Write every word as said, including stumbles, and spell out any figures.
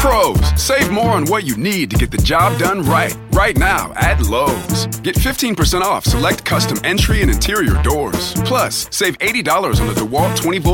Pros, save more on what you need to get the job done right. Right now at Lowe's. Get fifteen percent off select custom entry and interior doors. Plus, save eighty dollars on the DeWalt twenty volt